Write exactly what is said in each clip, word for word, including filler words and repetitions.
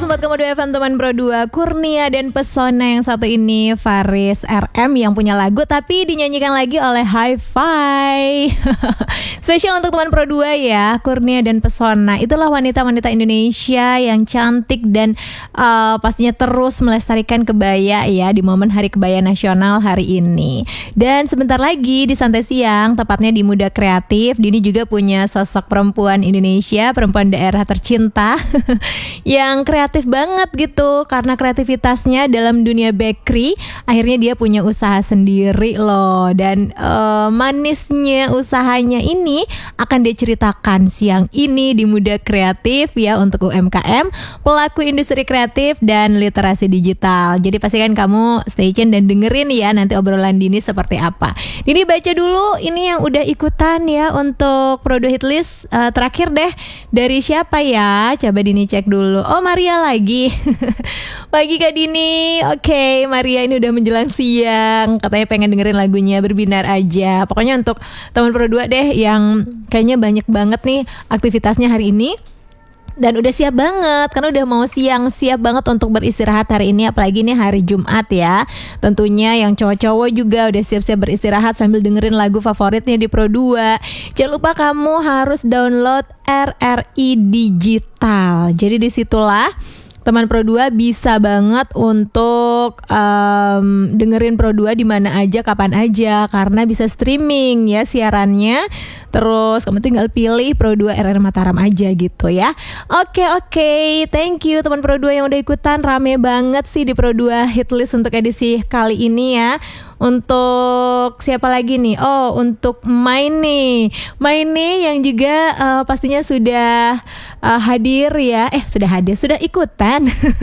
Sobat Komodo F M teman Pro dua, Kurnia dan pesona yang satu ini Faris R M yang punya lagu tapi dinyanyikan lagi oleh Hi-Fi. Spesial untuk teman Pro dua ya, Kurnia dan pesona. Itulah wanita-wanita Indonesia yang cantik dan uh, pastinya terus melestarikan kebaya ya di momen Hari Kebaya Nasional hari ini. Dan sebentar lagi di Santai Siang, tepatnya di Muda Kreatif, Dini juga punya sosok perempuan Indonesia, perempuan daerah tercinta yang kreatif banget gitu. Karena kreativitasnya dalam dunia bakery, akhirnya dia punya usaha sendiri loh. Dan uh, manisnya usahanya ini akan dia ceritakan siang ini di Muda Kreatif ya, untuk U M K M, pelaku industri kreatif dan literasi digital. Jadi pastikan kamu stay tune dan dengerin ya nanti obrolan Dini seperti apa. Dini baca dulu ini yang udah ikutan ya untuk Pro dua Hitlist uh, terakhir deh. Dari siapa ya? Coba Dini cek dulu. Oh, Maria lagi. Pagi Kak Dini. Oke, okay, Maria ini udah menjelang siang. Katanya pengen dengerin lagunya Berbinar Aja. Pokoknya untuk teman Pro dua deh yang kayaknya banyak banget nih aktivitasnya hari ini. Dan udah siap banget, karena udah mau siang, siap banget untuk beristirahat hari ini. Apalagi ini hari Jumat ya. Tentunya yang cowok-cowok juga udah siap-siap beristirahat sambil dengerin lagu favoritnya di Pro dua. Jangan lupa kamu harus download R R I Digital. Jadi disitulah teman Pro dua bisa banget untuk um, dengerin Pro dua di mana aja, kapan aja, karena bisa streaming ya siarannya. Terus kamu tinggal pilih Pro dua R R Mataram aja gitu ya. Oke oke, thank you teman Pro dua yang udah ikutan. Rame banget sih di Pro dua Hitlist untuk edisi kali ini ya. Untuk siapa lagi nih? Oh, untuk Maini. Maini yang juga uh, pastinya sudah uh, hadir ya. Eh, sudah hadir, sudah ikutan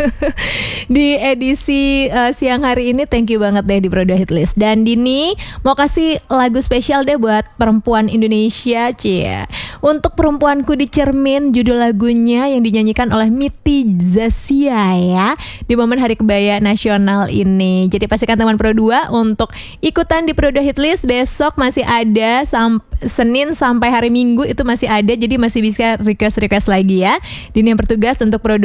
di edisi uh, siang hari ini. Thank you banget deh di Pro dua Hitlist. Dan Dini mau kasih lagu spesial deh buat perempuan Indonesia, cie. Untuk Perempuanku di Cermin, judul lagunya yang dinyanyikan oleh Miti Zasia ya di momen Hari Kebaya Nasional ini. Jadi pastikan teman Pro dua untuk ikutan di Pro dua Hitlist. Besok masih ada sam- Senin sampai hari Minggu itu masih ada. Jadi masih bisa request-request lagi ya. Dini yang bertugas untuk Pro dua